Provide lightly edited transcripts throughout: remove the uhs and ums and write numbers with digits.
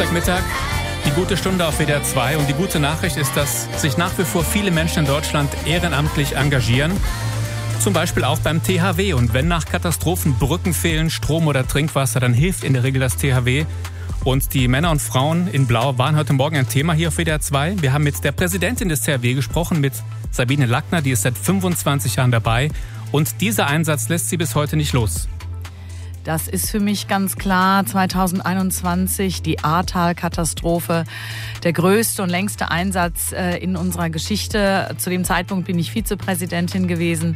Dienstagmittag, die gute Stunde auf WDR 2. Und die gute Nachricht ist, dass sich nach wie vor viele Menschen in Deutschland ehrenamtlich engagieren. Zum Beispiel auch beim THW. Und wenn nach Katastrophen Brücken fehlen, Strom oder Trinkwasser, dann hilft in der Regel das THW. Und die Männer und Frauen in Blau waren heute Morgen ein Thema hier auf WDR 2. Wir haben mit der Präsidentin des THW gesprochen, mit Sabine Lackner, die ist seit 25 Jahren dabei. Und dieser Einsatz lässt sie bis heute nicht los. Das ist für mich ganz klar 2021 die Ahrtal-Katastrophe, der größte und längste Einsatz in unserer Geschichte. Zu dem Zeitpunkt bin ich Vizepräsidentin gewesen.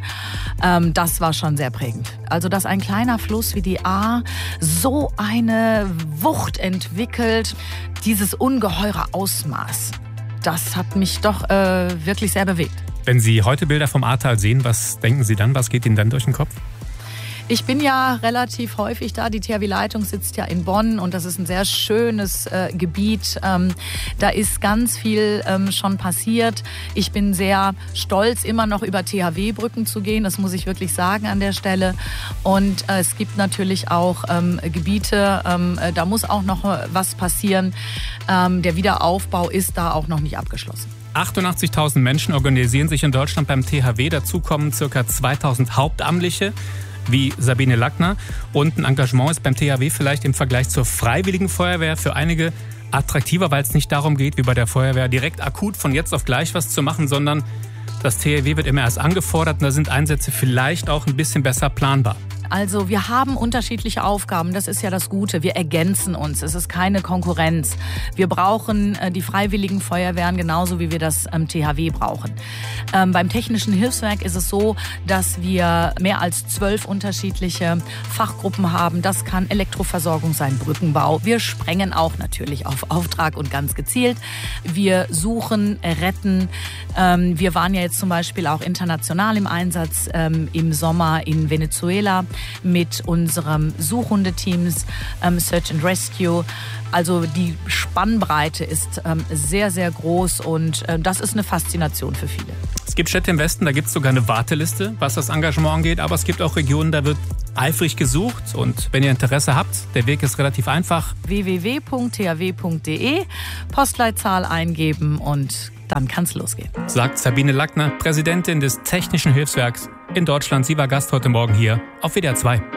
Das war schon sehr prägend. Also, dass ein kleiner Fluss wie die Ahr so eine Wucht entwickelt, dieses ungeheure Ausmaß, das hat mich doch wirklich sehr bewegt. Wenn Sie heute Bilder vom Ahrtal sehen, was denken Sie dann? Was geht Ihnen dann durch den Kopf? Ich bin ja relativ häufig da. Die THW-Leitung sitzt ja in Bonn und das ist ein sehr schönes Gebiet. Da ist ganz viel schon passiert. Ich bin sehr stolz, immer noch über THW-Brücken zu gehen. Das muss ich wirklich sagen an der Stelle. Und es gibt natürlich auch Gebiete, da muss auch noch was passieren. Der Wiederaufbau ist da auch noch nicht abgeschlossen. 88.000 Menschen organisieren sich in Deutschland beim THW. Dazu kommen ca. 2.000 Hauptamtliche wie Sabine Lackner. Und ein Engagement ist beim THW vielleicht im Vergleich zur Freiwilligen Feuerwehr für einige attraktiver, weil es nicht darum geht, wie bei der Feuerwehr, direkt akut von jetzt auf gleich was zu machen, sondern das THW wird immer erst angefordert und da sind Einsätze vielleicht auch ein bisschen besser planbar. Also wir haben unterschiedliche Aufgaben, das ist ja das Gute. Wir ergänzen uns, es ist keine Konkurrenz. Wir brauchen die Freiwilligen Feuerwehren genauso, wie wir das THW brauchen. Beim Technischen Hilfswerk ist es so, dass wir mehr als 12 unterschiedliche Fachgruppen haben. Das kann Elektroversorgung sein, Brückenbau. Wir sprengen auch natürlich auf Auftrag und ganz gezielt. Wir suchen, retten. Wir waren ja jetzt zum Beispiel auch international im Einsatz im Sommer in Venezuela mit unserem Suchhundeteams Search and Rescue. Also die Spannbreite ist sehr, sehr groß und das ist eine Faszination für viele. Es gibt Städte im Westen, da gibt es sogar eine Warteliste, was das Engagement angeht. Aber es gibt auch Regionen, da wird eifrig gesucht. Und wenn ihr Interesse habt, der Weg ist relativ einfach. www.thw.de, Postleitzahl eingeben und dann kann es losgehen. Sagt Sabine Lackner, Präsidentin des Technischen Hilfswerks in Deutschland. Sie war Gast heute Morgen hier auf WDR 2.